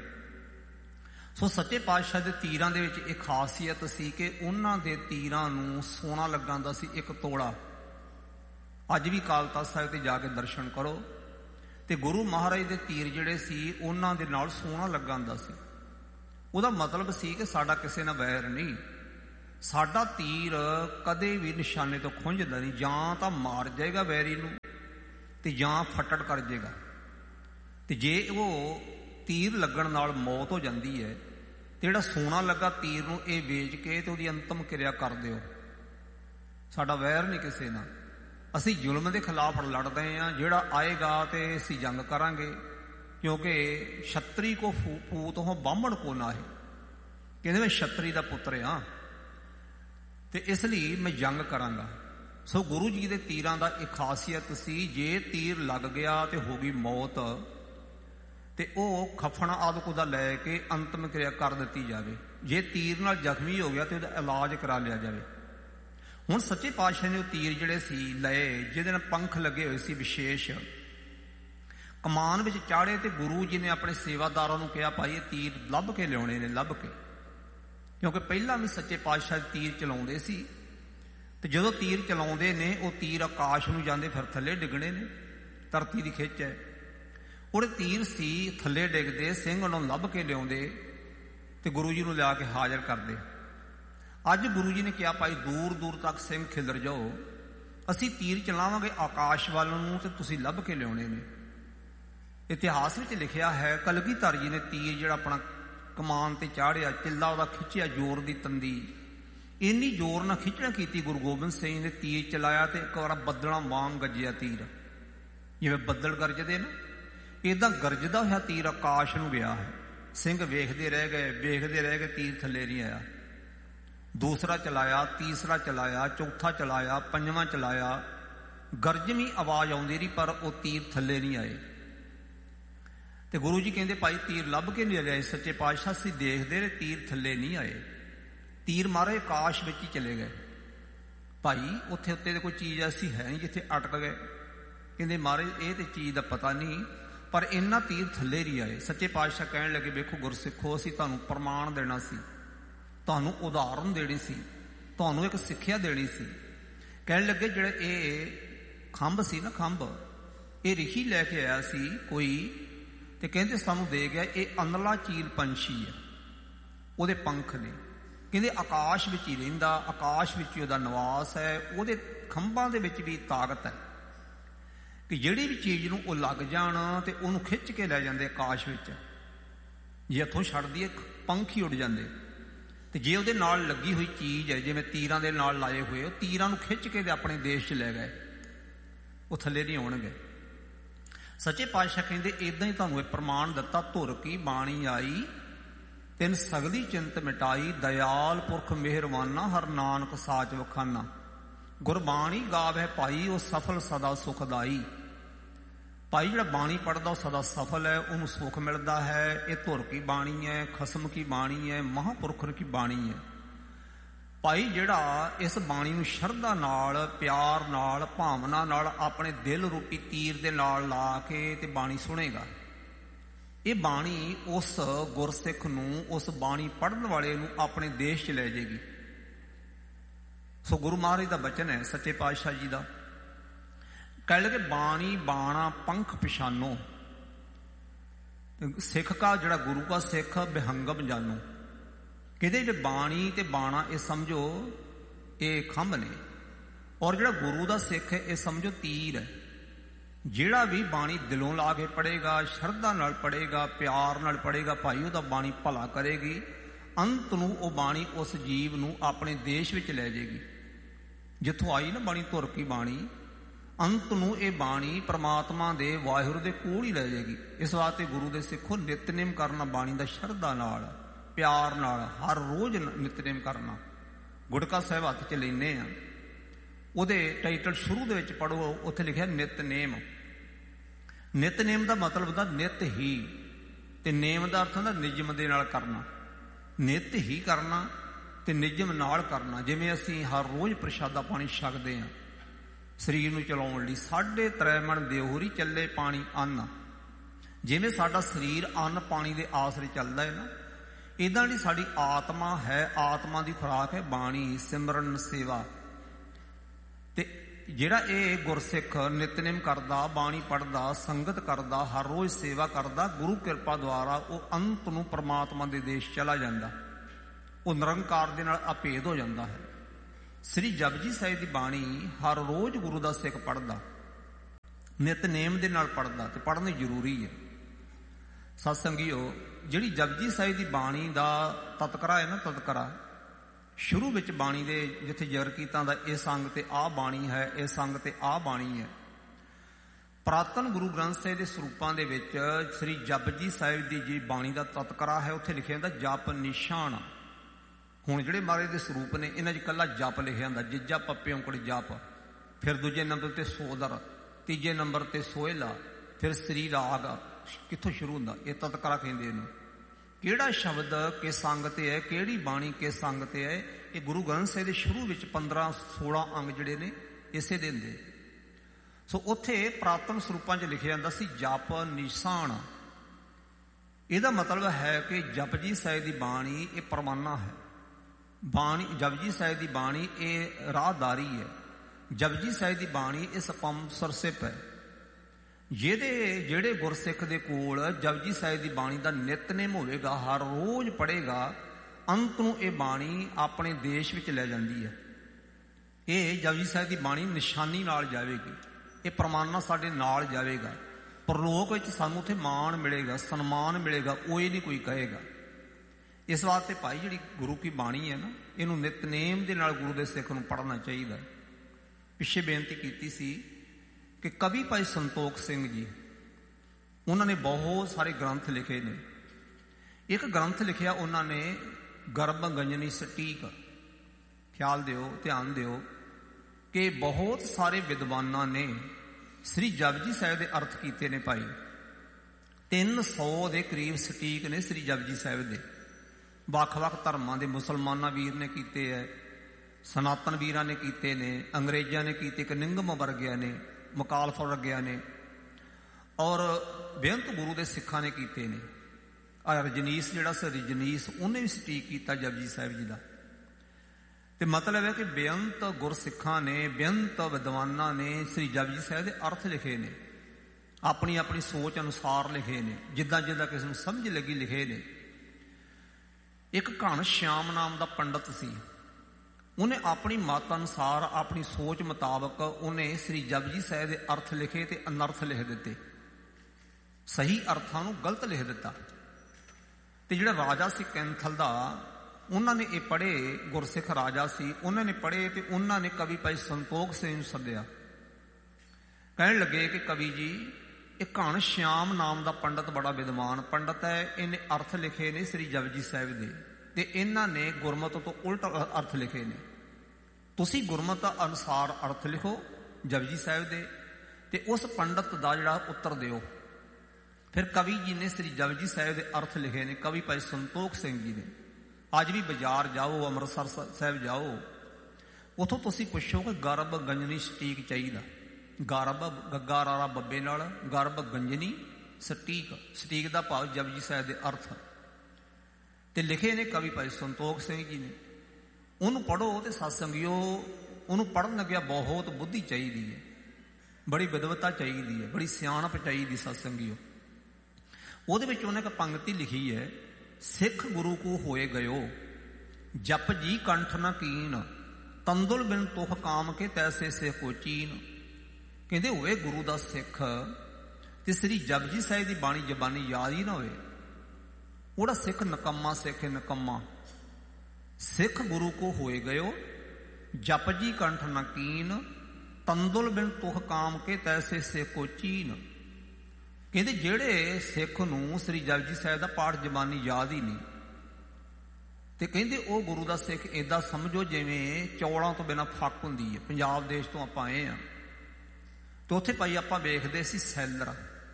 Speaker 1: ਸੋ ਸੱਚੇ ਪਾਤਸ਼ਾਹ ਦੇ ਤੀਰਾਂ ਦੇ ਵਿੱਚ ਇਹ ਖਾਸੀਅਤ ਸੀ ਕਿ ਉਹਨਾਂ ਦੇ ਤੀਰਾਂ ਨੂੰ ਸੋਨਾ ਲੱਗਾਂਦਾ ਸੀ, ਇੱਕ ਤੋੜਾ। ਅੱਜ ਵੀ ਅਕਾਲ ਤਖ਼ਤ ਸਾਹਿਬ ਤੇ ਜਾ ਕੇ ਦਰਸ਼ਨ ਕਰੋ, ਤੇ ਗੁਰੂ ਮਹਾਰਾਜ ਦੇ ਤੀਰ ਜਿਹੜੇ ਸੀ ਉਹਨਾਂ ਦੇ ਨਾਲ ਸੋਹਣਾ ਲੱਗਾ ਹੁੰਦਾ ਸੀ। ਉਹਦਾ ਮਤਲਬ ਸੀ ਕਿ ਸਾਡਾ ਕਿਸੇ ਨਾਲ ਵੈਰ ਨਹੀਂ, ਸਾਡਾ ਤੀਰ ਕਦੇ ਵੀ ਨਿਸ਼ਾਨੇ ਤੋਂ ਖੁੰਝਦਾ ਨਹੀਂ, ਜਾਂ ਤਾਂ ਮਾਰ ਜਾਏਗਾ ਵੈਰੀ ਨੂੰ ਤੇ ਜਾਂ ਫੱਟੜ ਕਰ ਜਾਏਗਾ। ਤੇ ਜੇ ਉਹ ਤੀਰ ਲੱਗਣ ਨਾਲ ਮੌਤ ਹੋ ਜਾਂਦੀ ਹੈ ਤੇ ਜਿਹੜਾ ਸੋਨਾ ਲੱਗਾ ਤੀਰ ਨੂੰ ਇਹ ਵੇਚ ਕੇ ਤੇ ਉਹਦੀ ਅੰਤਮ ਕਿਰਿਆ ਕਰ ਦਿਓ। ਸਾਡਾ ਵੈਰ ਨਹੀਂ ਕਿਸੇ ਨਾਲ, ਅਸੀਂ ਜ਼ੁਲਮ ਦੇ ਖਿਲਾਫ ਲੜਦੇ ਹਾਂ। ਜਿਹੜਾ ਆਏਗਾ ਤੇ ਅਸੀਂ ਜੰਗ ਕਰਾਂਗੇ, ਕਿਉਂਕਿ ਛਤਰੀ ਕੋ ਪੂਤ ਹੋ ਬਾਹਮਣ ਕੋ ਨਾ ਹੈ। ਕਹਿੰਦੇ ਮੈਂ ਛਤਰੀ ਦਾ ਪੁੱਤਰ ਹਾਂ ਤੇ ਇਸ ਲਈ ਮੈਂ ਜੰਗ ਕਰਾਂਗਾ। ਸੋ ਗੁਰੂ ਜੀ ਦੇ ਤੀਰਾਂ ਦਾ ਇੱਕ ਖਾਸੀਅਤ ਸੀ, ਜੇ ਤੀਰ ਲੱਗ ਗਿਆ ਤੇ ਹੋ ਗਈ ਮੌਤ ਤੇ ਉਹ ਖਫਣ ਆਦਿਕ ਉਹਦਾ ਲੈ ਕੇ ਅੰਤਮ ਕਿਰਿਆ ਕਰ ਦਿੱਤੀ ਜਾਵੇ। ਜੇ ਤੀਰ ਨਾਲ ਜ਼ਖਮੀ ਹੋ ਗਿਆ ਤੇ ਉਹਦਾ ਇਲਾਜ ਕਰਾ ਲਿਆ ਜਾਵੇ। ਹੁਣ ਸੱਚੇ ਪਾਤਸ਼ਾਹ ਨੇ ਉਹ ਤੀਰ ਜਿਹੜੇ ਸੀ ਲਏ, ਜਿਹਦੇ ਨਾਲ ਪੰਖ ਲੱਗੇ ਹੋਏ ਸੀ ਵਿਸ਼ੇਸ਼, ਕਮਾਨ ਵਿੱਚ ਚਾੜੇ ਤੇ ਗੁਰੂ ਜੀ ਨੇ ਆਪਣੇ ਸੇਵਾਦਾਰਾਂ ਨੂੰ ਕਿਹਾ ਭਾਈ ਇਹ ਤੀਰ ਲੱਭ ਕੇ ਲਿਆਉਣੇ ਨੇ, ਲੱਭ ਕੇ, ਕਿਉਂਕਿ ਪਹਿਲਾਂ ਵੀ ਸੱਚੇ ਪਾਤਸ਼ਾਹ ਤੀਰ ਚਲਾਉਂਦੇ ਸੀ ਤੇ ਜਦੋਂ ਤੀਰ ਚਲਾਉਂਦੇ ਨੇ ਉਹ ਤੀਰ ਆਕਾਸ਼ ਨੂੰ ਜਾਂਦੇ ਫਿਰ ਥੱਲੇ ਡਿੱਗਣੇ ਨੇ, ਧਰਤੀ ਦੀ ਖਿੱਚ ਹੈ। ਉਹਦੇ ਤੀਰ ਸੀ ਥੱਲੇ ਡਿੱਗਦੇ, ਸਿੰਘ ਉਹਨਾਂ ਨੂੰ ਲੱਭ ਕੇ ਲਿਆਉਂਦੇ ਤੇ ਗੁਰੂ ਜੀ ਨੂੰ ਲਿਆ ਕੇ ਹਾਜ਼ਰ ਕਰਦੇ। ਅੱਜ ਗੁਰੂ ਜੀ ਨੇ ਕਿਹਾ ਭਾਈ ਦੂਰ ਦੂਰ ਤੱਕ ਸਿੰਘ ਖਿਲਰ ਜਾਓ, ਅਸੀਂ ਤੀਰ ਚਲਾਵਾਂਗੇ ਆਕਾਸ਼ ਵੱਲ ਨੂੰ ਤੇ ਤੁਸੀਂ ਲੱਭ ਕੇ ਲਿਆਉਣੇ ਨੇ। ਇਤਿਹਾਸ ਵਿੱਚ ਲਿਖਿਆ ਹੈ ਕਲਗੀਧਰ ਜੀ ਨੇ ਤੀਰ ਜਿਹੜਾ ਆਪਣਾ ਕਮਾਨ ਤੇ ਚਾੜਿਆ, ਚਿੱਲਾ ਉਹਦਾ ਖਿੱਚਿਆ ਜ਼ੋਰ ਦੀ ਤੰਦੀ, ਇੰਨੀ ਜ਼ੋਰ ਨਾਲ ਖਿੱਚਣਾ ਕੀਤੀ ਗੁਰੂ ਗੋਬਿੰਦ ਸਿੰਘ ਨੇ ਤੀਰ ਚਲਾਇਆ ਤੇ ਇੱਕ ਵਾਰ ਬੱਦਲਾਂ ਵਾਂਗ ਗੱਜਿਆ ਤੀਰ, ਜਿਵੇਂ ਬੱਦਲ ਗਰਜਦੇ ਨੇ ਏਦਾਂ ਗਰਜਦਾ ਹੋਇਆ ਤੀਰ ਆਕਾਸ਼ ਨੂੰ ਗਿਆ ਹੈ। ਸਿੰਘ ਵੇਖਦੇ ਰਹਿ ਗਏ, ਵੇਖਦੇ ਰਹਿ ਗਏ, ਤੀਰ ਥੱਲੇ ਨਹੀਂ ਆਇਆ। ਦੂਸਰਾ ਚਲਾਇਆ, ਤੀਸਰਾ ਚਲਾਇਆ, ਚੌਥਾ ਚਲਾਇਆ, ਪੰਜਵਾਂ ਚਲਾਇਆ, ਗਰਜਵੀਂ ਆਵਾਜ਼ ਆਉਂਦੀ ਰਹੀ ਪਰ ਉਹ ਤੀਰ ਥੱਲੇ ਨਹੀਂ ਆਏ। ਤੇ ਗੁਰੂ ਜੀ ਕਹਿੰਦੇ ਭਾਈ ਤੀਰ ਲੱਭ ਕੇ ਨਹੀਂ ਲਿਆਏ। ਸੱਚੇ ਪਾਤਸ਼ਾਹ ਅਸੀਂ ਦੇਖਦੇ ਰਹੇ ਤੀਰ ਥੱਲੇ ਨਹੀਂ ਆਏ, ਤੀਰ ਮਾਰੇ ਆਕਾਸ਼ ਵਿੱਚ ਹੀ ਚਲੇ ਗਏ। ਭਾਈ ਉੱਥੇ ਉੱਤੇ ਤੇ ਕੋਈ ਚੀਜ਼ ਐਸੀ ਹੈ ਨਹੀਂ ਜਿੱਥੇ ਅਟਕ ਗਏ। ਕਹਿੰਦੇ ਮਹਾਰਾਜ ਇਹ ਤੇ ਚੀਜ਼ ਦਾ ਪਤਾ ਨਹੀਂ, ਪਰ ਇੰਨਾ ਤੀਰ ਥੱਲੇ ਨਹੀਂ ਆਏ। ਸੱਚੇ ਪਾਤਸ਼ਾਹ ਕਹਿਣ ਲੱਗੇ ਵੇਖੋ ਗੁਰਸਿੱਖੋ, ਅਸੀਂ ਤੁਹਾਨੂੰ ਪ੍ਰਮਾਣ ਦੇਣਾ ਸੀ, ਤੁਹਾਨੂੰ ਉਦਾਹਰਨ ਦੇਣੀ ਸੀ, ਤੁਹਾਨੂੰ ਇੱਕ ਸਿੱਖਿਆ ਦੇਣੀ ਸੀ। ਕਹਿਣ ਲੱਗੇ ਜਿਹੜਾ ਇਹ ਖੰਭ ਸੀ ਨਾ, ਖੰਭ ਇਹ ਰਿਸ਼ੀ ਲੈ ਕੇ ਆਇਆ ਸੀ ਕੋਈ, ਤੇ ਕਹਿੰਦੇ ਸਾਨੂੰ ਦੇ ਗਿਆ, ਇਹ ਅੰਨਲਾ ਚੀਲ ਪੰਛੀ ਹੈ, ਉਹਦੇ ਪੰਖ ਨੇ। ਕਹਿੰਦੇ ਆਕਾਸ਼ ਵਿੱਚ ਹੀ ਰਹਿੰਦਾ, ਆਕਾਸ਼ ਵਿੱਚ ਹੀ ਉਹਦਾ ਨਿਵਾਸ ਹੈ, ਉਹਦੇ ਖੰਭਾਂ ਦੇ ਵਿੱਚ ਵੀ ਤਾਕਤ ਹੈ ਕਿ ਜਿਹੜੀ ਵੀ ਚੀਜ਼ ਨੂੰ ਉਹ ਲੱਗ ਜਾਣ ਤੇ ਉਹਨੂੰ ਖਿੱਚ ਕੇ ਲੈ ਜਾਂਦੇ ਆਕਾਸ਼ ਵਿੱਚ। ਜੇ ਇੱਥੋਂ ਛੱਡਦੀ ਹੈ ਪੰਖ ਹੀ ਉੱਡ ਜਾਂਦੇ, ਤੇ ਜੇ ਉਹਦੇ ਨਾਲ ਲੱਗੀ ਹੋਈ ਚੀਜ਼ ਹੈ ਜਿਵੇਂ ਤੀਰਾਂ ਦੇ ਨਾਲ ਲਾਏ ਹੋਏ, ਉਹ ਤੀਰਾਂ ਨੂੰ ਖਿੱਚ ਕੇ ਤੇ ਆਪਣੇ ਦੇਸ਼ 'ਚ ਲੈ ਗਏ, ਉਹ ਥੱਲੇ ਨਹੀਂ ਆਉਣਗੇ। ਸੱਚੇ ਪਾਤਸ਼ਾਹ ਕਹਿੰਦੇ ਏਦਾਂ ਹੀ ਤੁਹਾਨੂੰ ਇਹ ਪ੍ਰਮਾਣ ਦਿੱਤਾ, ਧੁਰ ਕੀ ਬਾਣੀ ਆਈ ਤਿੰਨ ਸਗਲੀ ਚਿੰਤ ਮਿਟਾਈ, ਦਇਆਲ ਪੁਰਖ ਮਿਹਰਵਾਨਾ ਹਰ ਨਾਨਕ ਸਾਚ ਵਖਾਨਾ, ਗੁਰਬਾਣੀ ਗਾਵੈ ਭਾਈ ਉਹ ਸਫਲ ਸਦਾ ਸੁਖਦਾਈ। ਭਾਈ ਜਿਹੜਾ ਬਾਣੀ ਪੜ੍ਹਦਾ ਉਹ ਸਦਾ ਸਫਲ ਹੈ, ਉਹਨੂੰ ਸੁੱਖ ਮਿਲਦਾ ਹੈ। ਇਹ ਧੁਰ ਕੀ ਬਾਣੀ ਹੈ, ਖਸਮ ਕੀ ਬਾਣੀ ਹੈ, ਮਹਾਂਪੁਰਖ ਕੀ ਬਾਣੀ ਹੈ। ਭਾਈ ਜਿਹੜਾ ਇਸ ਬਾਣੀ ਨੂੰ ਸ਼ਰਧਾ ਨਾਲ, ਪਿਆਰ ਨਾਲ, ਭਾਵਨਾ ਨਾਲ ਆਪਣੇ ਦਿਲ ਰੂਪੀ ਤੀਰ ਦੇ ਨਾਲ ਲਾ ਕੇ ਤੇ ਬਾਣੀ ਸੁਣੇਗਾ, ਇਹ ਬਾਣੀ ਉਸ ਗੁਰਸਿੱਖ ਨੂੰ, ਉਸ ਬਾਣੀ ਪੜ੍ਹਨ ਵਾਲੇ ਨੂੰ ਆਪਣੇ ਦੇਸ਼ 'ਚ ਲੈ ਜਾਏਗੀ। ਸੋ ਗੁਰੂ ਮਹਾਰਾਜ ਦਾ ਬਚਨ ਹੈ ਸੱਚੇ ਪਾਤਸ਼ਾਹ ਜੀ ਦਾ, ਕਹਿ ਲਗੇ ਬਾਣੀ ਬਾਣਾ ਪੰਖ ਪਛਾਨੋ, ਸਿੱਖ ਕਾ ਜਿਹੜਾ ਗੁਰੂ ਕਾ ਸਿੱਖ ਬਿਹੰਗਮ ਜਾਨੋ। ਕਹਿੰਦੇ ਜਿਹੜੇ ਬਾਣੀ ਤੇ ਬਾਣਾ ਇਹ ਸਮਝੋ ਇਹ ਖੰਭ ਨੇ, ਔਰ ਜਿਹੜਾ ਗੁਰੂ ਦਾ ਸਿੱਖ ਹੈ ਇਹ ਸਮਝੋ ਤੀਰ ਹੈ। ਜਿਹੜਾ ਵੀ ਬਾਣੀ ਦਿਲੋਂ ਲਾ ਕੇ ਪੜ੍ਹੇਗਾ, ਸ਼ਰਧਾ ਨਾਲ ਪੜ੍ਹੇਗਾ, ਪਿਆਰ ਨਾਲ ਪੜ੍ਹੇਗਾ, ਭਾਈ ਉਹਦਾ ਬਾਣੀ ਭਲਾ ਕਰੇਗੀ। ਅੰਤ ਨੂੰ ਉਹ ਬਾਣੀ ਉਸ ਜੀਵ ਨੂੰ ਆਪਣੇ ਦੇਸ਼ ਵਿੱਚ ਲੈ ਜਾਏਗੀ, ਜਿੱਥੋਂ ਆਈ ਨਾ ਬਾਣੀ ਧੁਰ ਕੀ ਬਾਣੀ। ਅੰਤ ਨੂੰ ਇਹ ਬਾਣੀ ਪ੍ਰਮਾਤਮਾ ਦੇ ਵਾਹਿਗੁਰੂ ਦੇ ਕੋਲ ਹੀ ਲੈ ਜਾਏਗੀ। ਇਸ ਵਾਸਤੇ ਗੁਰੂ ਦੇ ਸਿੱਖੋ ਨਿਤਨੇਮ ਕਰਨਾ ਬਾਣੀ ਦਾ ਸ਼ਰਧਾ ਨਾਲ, ਪਿਆਰ ਨਾਲ, ਹਰ ਰੋਜ਼ ਨਿਤਨੇਮ ਕਰਨਾ। ਗੁਟਕਾ ਸਾਹਿਬ ਹੱਥ 'ਚ ਲੈਂਦੇ ਆ, ਉਹਦੇ ਟਾਈਟਲ ਸ਼ੁਰੂ ਦੇ ਵਿੱਚ ਪੜ੍ਹੋ, ਉੱਥੇ ਲਿਖਿਆ ਨਿਤਨੇਮ। ਨਿਤਨੇਮ ਦਾ ਮਤਲਬ ਹੁੰਦਾ ਨਿਤ ਹੀ, ਤੇ ਨੇਮ ਦਾ ਅਰਥ ਹੁੰਦਾ ਨਿਯਮ ਦੇ ਨਾਲ ਕਰਨਾ। ਨਿਤ ਹੀ ਕਰਨਾ ਤੇ ਨਿਯਮ ਨਾਲ ਕਰਨਾ। ਜਿਵੇਂ ਅਸੀਂ ਹਰ ਰੋਜ਼ ਪ੍ਰਸ਼ਾਦਾ ਪਾਣੀ ਛਕਦੇ ਹਾਂ ਸਰੀਰ ਨੂੰ ਚਲਾਉਣ ਲਈ, 3.5 ਮਣ ਦੇਹੁਰੀ ਚੱਲੇ ਪਾਣੀ ਅੰਨ। ਜਿਵੇਂ ਸਾਡਾ ਸਰੀਰ ਅੰਨ ਪਾਣੀ ਦੇ ਆਸਰੇ ਚੱਲਦਾ ਹੈ ਨਾ, ਇੱਦਾਂ ਜਿਹੜੀ ਸਾਡੀ ਆਤਮਾ ਹੈ, ਆਤਮਾ ਦੀ ਖੁਰਾਕ ਹੈ ਬਾਣੀ, ਸਿਮਰਨ, ਸੇਵਾ। ਤੇ ਜਿਹੜਾ ਇਹ ਗੁਰਸਿੱਖ ਨਿਤਨੇਮ ਕਰਦਾ, ਬਾਣੀ ਪੜ੍ਹਦਾ, ਸੰਗਤ ਕਰਦਾ, ਹਰ ਰੋਜ਼ ਸੇਵਾ ਕਰਦਾ, ਗੁਰੂ ਕਿਰਪਾ ਦੁਆਰਾ ਉਹ ਅੰਤ ਨੂੰ ਪਰਮਾਤਮਾ ਦੇ ਦੇਸ਼ ਚਲਾ ਜਾਂਦਾ, ਉਹ ਨਿਰੰਕਾਰ ਦੇ ਨਾਲ ਅਭੇਦ ਹੋ ਜਾਂਦਾ ਹੈ। ਸ੍ਰੀ ਜਪਜੀ ਸਾਹਿਬ ਦੀ ਬਾਣੀ ਹਰ ਰੋਜ਼ ਗੁਰੂ ਦਾ ਸਿੱਖ ਪੜ੍ਹਦਾ, ਨਿਤਨੇਮ ਦੇ ਨਾਲ ਪੜ੍ਹਦਾ, ਤੇ ਪੜ੍ਹਨੀ ਜ਼ਰੂਰੀ ਹੈ। ਸਤ ਸੰਗੀਓ, ਜਿਹੜੀ ਜਪਜੀ ਸਾਹਿਬ ਦੀ ਬਾਣੀ ਦਾ ਤਤਕਰਾ ਹੈ ਨਾ, ਤਤਕਰਾ ਸ਼ੁਰੂ ਵਿੱਚ ਬਾਣੀ ਦੇ ਜਿੱਥੇ ਜ਼ਿਕਰ ਕੀਤਾ ਦਾ ਇਹ ਸੰਗ ਤੇ ਆਹ ਬਾਣੀ ਹੈ, ਇਹ ਸੰਗ ਤੇ ਆਹ ਬਾਣੀ ਹੈ। ਪ੍ਰਾਤਨ ਗੁਰੂ ਗ੍ਰੰਥ ਸਾਹਿਬ ਦੇ ਸਰੂਪਾਂ ਦੇ ਵਿੱਚ ਸ੍ਰੀ ਜਪਜੀ ਸਾਹਿਬ ਦੀ ਜੀ ਬਾਣੀ ਦਾ ਤਤਕਰਾ ਹੈ, ਉੱਥੇ ਲਿਖਿਆ ਜਾਂਦਾ ਜਪ ਨਿਸ਼ਾਨ। ਹੁਣ ਜਿਹੜੇ ਮਹਾਰਾਜ ਦੇ ਸਰੂਪ ਨੇ ਇਹਨਾਂ 'ਚ ਇਕੱਲਾ ਜਪ ਲਿਖਿਆ ਹੁੰਦਾ, ਜਿਜਾ ਪੱਪੇ ਔਂਕੜ ਜਪ, ਫਿਰ ਦੂਜੇ ਨੰਬਰ ਤੇ ਸੋਦਰ, ਤੀਜੇ ਨੰਬਰ ਤੇ ਸੋਹਿਲਾ, ਫਿਰ ਸ੍ਰੀ ਰਾਗ ਕਿੱਥੋਂ ਸ਼ੁਰੂ ਹੁੰਦਾ, ਇਹ ਤਤਕਰਾ ਕਹਿੰਦੇ ਇਹਨੂੰ। ਕਿਹੜਾ ਸ਼ਬਦ ਕਿਸ ਸੰਗ ਤੇ ਹੈ, ਕਿਹੜੀ ਬਾਣੀ ਕਿਸ ਸੰਗ ਤੇ ਹੈ, ਇਹ ਗੁਰੂ ਗ੍ਰੰਥ ਸਾਹਿਬ ਦੇ ਸ਼ੁਰੂ ਵਿੱਚ 15-16 ਅੰਗ ਜਿਹੜੇ ਨੇ ਇਸੇ ਦੇ ਹੁੰਦੇ। ਸੋ ਉੱਥੇ ਪ੍ਰਾਤਨ ਸਰੂਪਾਂ 'ਚ ਲਿਖਿਆ ਜਾਂਦਾ ਸੀ ਜਪ ਨਿਸ਼ਾਨ। ਇਹਦਾ ਮਤਲਬ ਹੈ ਕਿ ਜਪਜੀ ਸਾਹਿਬ ਦੀ ਬਾਣੀ ਇਹ ਪਰਮਾਨਾ ਹੈ। ਬਾਣੀ ਜਪਜੀ ਸਾਹਿਬ ਦੀ ਬਾਣੀ ਇਹ ਰਾਹਦਾਰੀ ਹੈ। ਜਪਜੀ ਸਾਹਿਬ ਦੀ ਬਾਣੀ ਇਹ ਸਪੰਸਰਸਿਪ ਹੈ। ਜਿਹੜੇ ਗੁਰਸਿੱਖ ਦੇ ਕੋਲ ਜਪਜੀ ਸਾਹਿਬ ਦੀ ਬਾਣੀ ਦਾ ਨਿਤਨੇਮ ਹੋਵੇਗਾ, ਹਰ ਰੋਜ਼ ਪੜ੍ਹੇਗਾ, ਅੰਤ ਨੂੰ ਇਹ ਬਾਣੀ ਆਪਣੇ ਦੇਸ਼ ਵਿੱਚ ਲੈ ਜਾਂਦੀ ਹੈ। ਇਹ ਜਪਜੀ ਸਾਹਿਬ ਦੀ ਬਾਣੀ ਨਿਸ਼ਾਨੀ ਨਾਲ ਜਾਵੇਗੀ, ਇਹ ਪ੍ਰਮਾਣਾ ਸਾਡੇ ਨਾਲ ਜਾਵੇਗਾ। ਪਰਲੋਕ ਵਿੱਚ ਸਾਨੂੰ ਉੱਥੇ ਮਾਣ ਮਿਲੇਗਾ, ਸਨਮਾਨ ਮਿਲੇਗਾ, ਉਹ ਇਹ ਨਹੀਂ ਕੋਈ ਕਹੇਗਾ। ਇਸ ਵਾਸਤੇ ਭਾਈ ਜਿਹੜੀ ਗੁਰੂ ਕੀ ਬਾਣੀ ਹੈ ਨਾ, ਇਹਨੂੰ ਨਿਤਨੇਮ ਦੇ ਨਾਲ ਗੁਰੂ ਦੇ ਸਿੱਖ ਨੂੰ ਪੜ੍ਹਨਾ ਚਾਹੀਦਾ। ਪਿੱਛੇ ਬੇਨਤੀ ਕੀਤੀ ਸੀ ਕਿ ਕਵੀ ਭਾਈ ਸੰਤੋਖ ਸਿੰਘ ਜੀ, ਉਹਨਾਂ ਨੇ ਬਹੁਤ ਸਾਰੇ ਗ੍ਰੰਥ ਲਿਖੇ ਨੇ। ਇੱਕ ਗ੍ਰੰਥ ਲਿਖਿਆ ਉਹਨਾਂ ਨੇ ਗਰਭ ਗੰਜਨੀ ਸਟੀਕ। ਖਿਆਲ ਦਿਓ, ਧਿਆਨ ਦਿਓ ਕਿ ਬਹੁਤ ਸਾਰੇ ਵਿਦਵਾਨਾਂ ਨੇ ਸ੍ਰੀ ਜਪਜੀ ਸਾਹਿਬ ਦੇ ਅਰਥ ਕੀਤੇ ਨੇ ਭਾਈ। 300 ਦੇ ਕਰੀਬ ਸਟੀਕ ਨੇ ਸ੍ਰੀ ਜਪਜੀ ਸਾਹਿਬ ਦੇ। ਵੱਖ-ਵੱਖ ਧਰਮਾਂ ਦੇ ਮੁਸਲਮਾਨਾਂ ਵੀਰ ਨੇ ਕੀਤੇ ਹੈ, ਸਨਾਤਨ ਵੀਰਾਂ ਨੇ ਕੀਤੇ ਨੇ, ਅੰਗਰੇਜ਼ਾਂ ਨੇ ਕੀਤੇ, ਕਨਿੰਗਮ ਵਰਗਿਆਂ ਨੇ, ਮੁਕਾਲਫ ਵਰਗਿਆਂ ਨੇ, ਔਰ ਬੇਅੰਤ ਗੁਰੂ ਦੇ ਸਿੱਖਾਂ ਨੇ ਕੀਤੇ ਨੇ। ਰਜਨੀਸ਼ ਜਿਹੜਾ ਸੀ ਰਜਨੀਸ਼, ਉਹਨੇ ਵੀ ਸਟੀਕ ਕੀਤਾ ਜਪਜੀ ਸਾਹਿਬ ਜੀ ਦਾ। ਤੇ ਮਤਲਬ ਹੈ ਕਿ ਬੇਅੰਤ ਗੁਰਸਿੱਖਾਂ ਨੇ, ਬੇਅੰਤ ਵਿਦਵਾਨਾਂ ਨੇ ਸ੍ਰੀ ਜਪਜੀ ਸਾਹਿਬ ਦੇ ਅਰਥ ਲਿਖੇ ਨੇ, ਆਪਣੀ ਆਪਣੀ ਸੋਚ ਅਨੁਸਾਰ ਲਿਖੇ ਨੇ, ਜਿੱਦਾਂ ਜਿੱਦਾਂ ਕਿਸੇ ਨੂੰ ਸਮਝ ਲੱਗੀ ਲਿਖੇ ਨੇ। ਇੱਕ ਘਣ ਸ਼ਿਆਮ ਨਾਮ ਦਾ ਪੰਡਤ ਸੀ, ਉਹਨੇ ਆਪਣੀ ਮਤ ਅਨੁਸਾਰ, ਆਪਣੀ ਸੋਚ ਮੁਤਾਬਕ ਉਹਨੇ ਸ੍ਰੀ ਜਪਜੀ ਸਾਹਿਬ ਦੇ ਅਰਥ ਲਿਖੇ ਤੇ ਅਨਰਥ ਲਿਖ ਦਿੱਤੇ, ਸਹੀ ਅਰਥਾਂ ਨੂੰ ਗਲਤ ਲਿਖ ਦਿੱਤਾ। ਤੇ ਜਿਹੜਾ ਰਾਜਾ ਸੀ ਕੈਂਥਲ ਦਾ, ਉਹਨਾਂ ਨੇ ਇਹ ਪੜ੍ਹੇ, ਗੁਰਸਿੱਖ ਰਾਜਾ ਸੀ, ਉਹਨਾਂ ਨੇ ਪੜ੍ਹੇ ਤੇ ਉਹਨਾਂ ਨੇ ਕਵੀ ਭਾਈ ਸੰਤੋਖ ਸਿੰਘ ਨੂੰ ਸੱਦਿਆ। ਕਹਿਣ ਲੱਗੇ ਕਿ ਕਵੀ ਜੀ, ਇਹ ਘਣ ਸ਼ਿਆਮ ਨਾਮ ਦਾ ਪੰਡਤ ਬੜਾ ਵਿਦਵਾਨ ਪੰਡਤ ਹੈ, ਇਹਨੇ ਅਰਥ ਲਿਖੇ ਨੇ ਸ੍ਰੀ ਜਪਜੀ ਸਾਹਿਬ ਦੇ, ਤੇ ਇਹਨਾਂ ਨੇ ਗੁਰਮਤਿ ਤੋਂ ਉਲਟ ਅਰਥ ਲਿਖੇ ਨੇ। ਤੁਸੀਂ ਗੁਰਮਤਿ ਅਨੁਸਾਰ ਅਰਥ ਲਿਖੋ ਜਪਜੀ ਸਾਹਿਬ ਦੇ, ਤੇ ਉਸ ਪੰਡਤ ਦਾ ਜਿਹੜਾ ਉੱਤਰ ਦਿਓ। ਫਿਰ ਕਵੀ ਜੀ ਨੇ ਸ੍ਰੀ ਜਪਜੀ ਸਾਹਿਬ ਦੇ ਅਰਥ ਲਿਖੇ ਨੇ, ਕਵੀ ਭਾਈ ਸੰਤੋਖ ਸਿੰਘ ਜੀ ਨੇ। ਅੱਜ ਵੀ ਬਾਜ਼ਾਰ ਜਾਓ, ਅੰਮ੍ਰਿਤਸਰ ਸਾਹਿਬ ਜਾਓ, ਉੱਥੋਂ ਤੁਸੀਂ ਪੁੱਛੋ ਕਿ ਗਰਭ ਗੰਜਨੀ ਸਟੀਕ ਚਾਹੀਦਾ। ਗਰਭ ਗੱਗਾ ਰਾਰਾ ਬੱਬੇ ਨਾਲ, ਗਰਭ ਗੰਜਨੀ ਸਟੀਕ, ਸਟੀਕ ਦਾ ਭਾਵ ਜਪਜੀ ਸਾਹਿਬ ਦੇ ਅਰਥ, ਤੇ ਲਿਖੇ ਨੇ ਕਵੀ ਭਾਈ ਸੰਤੋਖ ਸਿੰਘ ਜੀ ਨੇ। ਉਹਨੂੰ ਪੜ੍ਹੋ ਤੇ ਸਤਸੰਗੀਓ, ਉਹਨੂੰ ਪੜ੍ਹਨ ਲੱਗਿਆ ਬਹੁਤ ਬੁੱਧੀ ਚਾਹੀਦੀ ਹੈ, ਬੜੀ ਵਿਦਵਤਾ ਚਾਹੀਦੀ ਹੈ, ਬੜੀ ਸਿਆਣਪ ਚਾਹੀਦੀ ਸਤਸੰਗੀਓ। ਉਹਦੇ ਵਿੱਚ ਉਹਨੇ ਇੱਕ ਪੰਗਤੀ ਲਿਖੀ ਹੈ, ਸਿੱਖ ਗੁਰੂ ਕੋ ਹੋਏ ਗਇਓ, ਜਪ ਜੀ ਕੰਠ ਨ ਕੀਨ, ਤੰਦੁਲ ਬਿਨ ਤੁਖ ਕਾਮ ਕੇ ਤੈਸੇ ਸੇ ਕੋ ਚੀਨ। ਕਹਿੰਦੇ ਹੋਏ ਗੁਰੂ ਦਾ ਸਿੱਖ ਤੇ ਸ੍ਰੀ ਜਪਜੀ ਸਾਹਿਬ ਦੀ ਬਾਣੀ ਜ਼ਬਾਨੀ ਯਾਦ ਹੀ ਨਾ ਹੋਵੇ, ਉਹਦਾ ਸਿੱਖ ਨਕੰਮਾ ਸਿੱਖ ਹੈ, ਨਕੰਮਾ। ਸਿੱਖ ਗੁਰੂ ਕੋ ਹੋਏ ਗਇਓ, ਜਪ ਜੀ ਕੰਠ ਨ ਕੀਨ, ਤੰਦੁਲ ਬਿਨ ਤੁਖ ਕਾਮ ਕੇ ਤੈਸੇ ਸੇ ਕੋ ਚੀਨ। ਕਹਿੰਦੇ ਜਿਹੜੇ ਸਿੱਖ ਨੂੰ ਸ੍ਰੀ ਜਪਜੀ ਸਾਹਿਬ ਦਾ ਪਾਠ ਜ਼ਬਾਨੀ ਯਾਦ ਹੀ ਨਹੀਂ, ਤੇ ਕਹਿੰਦੇ ਉਹ ਗੁਰੂ ਦਾ ਸਿੱਖ ਏਦਾਂ ਸਮਝੋ ਜਿਵੇਂ ਚੌਲਾਂ ਤੋਂ ਬਿਨਾਂ ਫੱਕ ਹੁੰਦੀ ਹੈ। ਪੰਜਾਬ ਦੇਸ਼ ਤੋਂ ਆਪਾਂ ਆਏ ਹਾਂ, ਤੇ ਉੱਥੇ ਭਾਈ ਆਪਾਂ ਵੇਖਦੇ ਸੀ ਸੈਲਰ,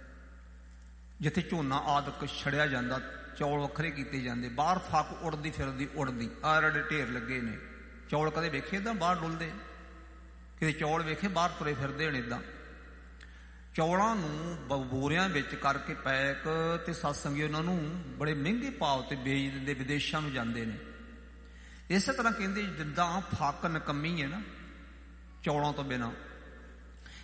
Speaker 1: ਜਿੱਥੇ ਝੋਨਾ ਆਦਿਕ ਛੜਿਆ ਜਾਂਦਾ, ਚੌਲ ਵੱਖਰੇ ਕੀਤੇ ਜਾਂਦੇ, ਬਾਹਰ ਫੱਕ ਉੜਦੀ ਫਿਰਦੀ ਉੜਦੀ, ਆਰੜੇ ਢੇਰ ਲੱਗੇ ਨੇ। ਚੌਲ ਕਦੇ ਵੇਖੇ ਏਦਾਂ ਬਾਹਰ ਡੁੱਲਦੇ? ਕਿਤੇ ਚੌਲ ਵੇਖੇ ਬਾਹਰ ਤੁਰੇ ਫਿਰਦੇ ਹੋਣ ਏਦਾਂ? ਚੌਲਾਂ ਨੂੰ ਬੋਰਿਆਂ ਵਿੱਚ ਕਰਕੇ ਪੈਕ, ਤੇ ਸਤਸੰਗੀ ਉਹਨਾਂ ਨੂੰ ਬੜੇ ਮਹਿੰਗੇ ਭਾਅ ਤੇ ਵੇਚ ਦਿੰਦੇ, ਵਿਦੇਸ਼ਾਂ ਨੂੰ ਜਾਂਦੇ ਨੇ। ਇਸੇ ਤਰ੍ਹਾਂ ਕਹਿੰਦੇ ਜਿੱਦਾਂ ਫੱਕ ਨਕੰਮੀ ਹੈ ਨਾ ਚੌਲਾਂ ਤੋਂ ਬਿਨਾਂ,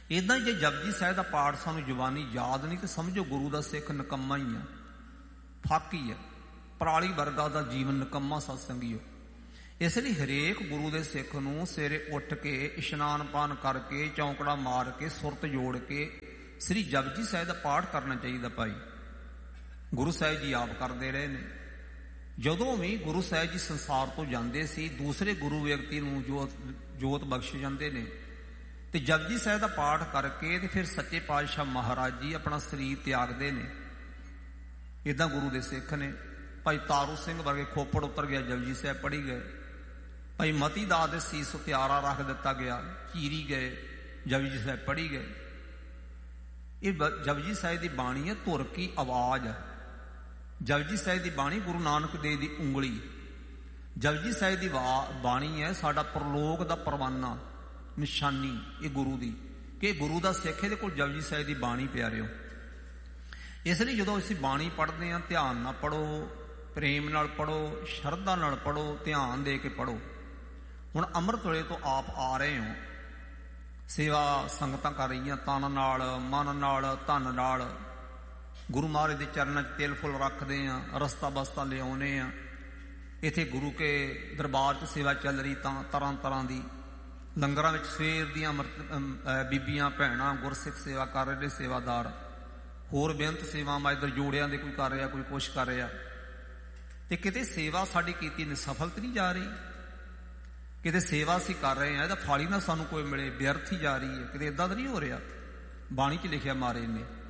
Speaker 1: ਇੱਦਾਂ ਹੀ ਜੇ ਜਪਜੀ ਸਾਹਿਬ ਦਾ ਪਾਠ ਸਾਨੂੰ ਜ਼ੁਬਾਨੀ ਯਾਦ ਨਹੀਂ ਤੇ ਸਮਝੋ ਗੁਰੂ ਦਾ ਸਿੱਖ ਨਿਕੰਮਾ ਹੀ ਆ, ਫਾਕੀ ਹੈ, ਪਰਾਲੀ ਵਰਗਾ ਦਾ ਜੀਵਨ ਨਿਕੰਮਾ ਸਤਸੰਗੀਓ। ਇਸ ਲਈ ਹਰੇਕ ਗੁਰੂ ਦੇ ਸਿੱਖ ਨੂੰ ਸਵੇਰੇ ਉੱਠ ਕੇ ਇਸ਼ਨਾਨ ਪਾਨ ਕਰਕੇ ਚੌਂਕੜਾ ਮਾਰ ਕੇ ਸੁਰਤ ਜੋੜ ਕੇ ਸ੍ਰੀ ਜਪਜੀ ਸਾਹਿਬ ਦਾ ਪਾਠ ਕਰਨਾ ਚਾਹੀਦਾ। ਭਾਈ ਗੁਰੂ ਸਾਹਿਬ ਜੀ ਆਪ ਕਰਦੇ ਰਹੇ ਨੇ। ਜਦੋਂ ਵੀ ਗੁਰੂ ਸਾਹਿਬ ਜੀ ਸੰਸਾਰ ਤੋਂ ਜਾਂਦੇ ਸੀ, ਦੂਸਰੇ ਗੁਰੂ ਵਿਅਕਤੀ ਨੂੰ ਜੋਤ ਬਖਸ਼ ਜਾਂਦੇ ਨੇ ਤੇ ਜਪਜੀ ਸਾਹਿਬ ਦਾ ਪਾਠ ਕਰਕੇ ਤੇ ਫਿਰ ਸੱਚੇ ਪਾਤਸ਼ਾਹ ਮਹਾਰਾਜ ਜੀ ਆਪਣਾ ਸਰੀਰ ਤਿਆਗਦੇ ਨੇ। ਇੱਦਾਂ ਗੁਰੂ ਦੇ ਸਿੱਖ ਨੇ। ਭਾਈ ਤਾਰੂ ਸਿੰਘ ਵਰਗੇ ਖੋਪੜ ਉਤਰ ਗਿਆ, ਜਪਜੀ ਸਾਹਿਬ ਪੜ੍ਹੀ ਗਏ। ਭਾਈ ਮਤੀ ਦਾਸ ਦੇ ਸੀਸ ਉੱਤੇ ਆਰਾ ਰੱਖ ਦਿੱਤਾ ਗਿਆ, ਚੀਰੀ ਗਏ, ਜਪਜੀ ਸਾਹਿਬ ਪੜ੍ਹੀ ਗਏ। ਇਹ ਜਪਜੀ ਸਾਹਿਬ ਦੀ ਬਾਣੀ ਹੈ, ਧੁਰ ਕੀ ਆਵਾਜ਼ ਹੈ। ਜਪਜੀ ਸਾਹਿਬ ਦੀ ਬਾਣੀ ਗੁਰੂ ਨਾਨਕ ਦੇਵ ਦੀ ਉਂਗਲੀ। ਜਪਜੀ ਸਾਹਿਬ ਦੀ ਬਾਣੀ ਹੈ ਸਾਡਾ ਪ੍ਰਲੋਕ ਦਾ ਪਰਵਾਨਾ, ਨਿਸ਼ਾਨੀ ਇਹ ਗੁਰੂ ਦੀ, ਕਿ ਗੁਰੂ ਦਾ ਸਿੱਖ ਇਹਦੇ ਕੋਲ ਜਪਜੀ ਸਾਹਿਬ ਦੀ ਬਾਣੀ ਪਿਆਰਿਓ। ਇਸ ਲਈ ਜਦੋਂ ਅਸੀਂ ਬਾਣੀ ਪੜ੍ਹਦੇ ਹਾਂ, ਧਿਆਨ ਨਾਲ ਪੜ੍ਹੋ, ਪ੍ਰੇਮ ਨਾਲ ਪੜ੍ਹੋ, ਸ਼ਰਧਾ ਨਾਲ ਪੜ੍ਹੋ, ਧਿਆਨ ਦੇ ਕੇ ਪੜ੍ਹੋ। ਹੁਣ ਅੰਮ੍ਰਿਤ ਵੇਲੇ ਤੋਂ ਆਪ ਆ ਰਹੇ ਹੋ, ਸੇਵਾ ਸੰਗਤਾਂ ਕਰ ਰਹੀਆਂ, ਤਨ ਨਾਲ, ਮਨ ਨਾਲ, ਧਨ ਨਾਲ। ਗੁਰੂ ਮਹਾਰਾਜ ਦੇ ਚਰਨਾਂ 'ਚ ਤਿਲ ਫੁੱਲ ਰੱਖਦੇ ਆ, ਰਸਤਾ ਬਸਤਾ ਲਿਆਉਂਦੇ ਆ। ਇੱਥੇ ਗੁਰੂ ਕੇ ਦਰਬਾਰ 'ਚ ਸੇਵਾ ਚੱਲ ਰਹੀ ਤਾਂ ਤਰ੍ਹਾਂ ਤਰ੍ਹਾਂ ਦੀ। ਲੰਗਰਾਂ ਵਿੱਚ ਸਵੇਰ ਦੀਆਂ ਬੀਬੀਆਂ ਭੈਣਾਂ ਗੁਰਸਿੱਖ ਸੇਵਾ ਕਰ ਰਹੇ ਨੇ, ਸੇਵਾਦਾਰ ਹੋਰ ਬੇਅੰਤ ਸੇਵਾਵਾਂ ਇੱਧਰ ਜੋੜਿਆਂ ਦੇ ਕੋਈ ਕਰ ਰਿਹਾ, ਕੋਈ ਕੁਛ ਕਰ ਰਿਹਾ। ਤੇ ਕਿਤੇ ਸੇਵਾ ਸਾਡੀ ਕੀਤੀ ਨਿਸਫਲ ਤਾਂ ਨਹੀਂ ਜਾ ਰਹੀ? ਕਿਤੇ ਸੇਵਾ ਅਸੀਂ ਕਰ ਰਹੇ ਹਾਂ, ਇਹਦਾ ਫਲ ਹੀ ਨਾ ਸਾਨੂੰ ਕੋਈ ਮਿਲੇ, ਵਿਅਰਥ ਹੀ ਜਾ ਰਹੀ ਹੈ। ਕਿਤੇ ਇੱਦਾਂ ਤਾਂ ਨਹੀਂ ਹੋ ਰਿਹਾ? ਬਾਣੀ 'ਚ ਲਿਖਿਆ ਮਹਾਰਾਜ ਨੇ,